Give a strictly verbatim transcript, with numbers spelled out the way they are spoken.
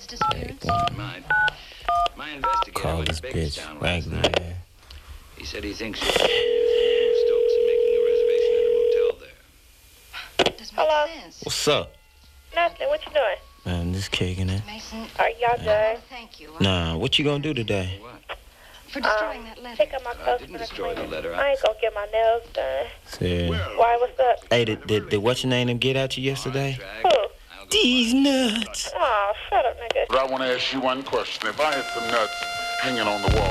Ed's disappearance? Mine. My investigator Call went this to bitch Bakerstown last Raggedy, night. man. He said he thinks she's using Stokes and making a reservation at a motel there. Doesn't Hello? make sense. What's up? Nothing. What you doing? Man, just kicking it. Mason, Are y'all oh, good? thank you. Nah, what you gonna do today? What? For destroying that letter. Pick up my I clothes didn't when I destroy clean the it. letter. I ain't gonna get my nails done. Say, Why? What's up? hey, did, did, did what's your name them get at you yesterday? Who? These nuts. Oh, shut up, nigga. But I want to ask you one question. If I had some nuts hanging on the wall,